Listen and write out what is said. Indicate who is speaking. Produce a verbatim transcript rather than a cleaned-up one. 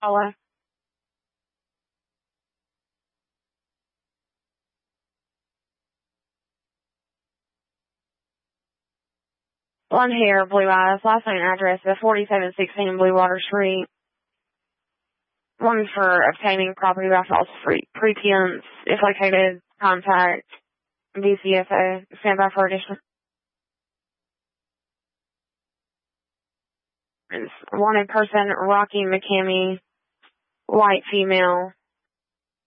Speaker 1: Hello. Blonde hair, blue eyes, last name and address at forty-seven sixteen Blue Water Street. One for obtaining property by false pre- pretense. If located, contact B C S O. Stand by for additional. Wanted person, Rocky McCamey, white female.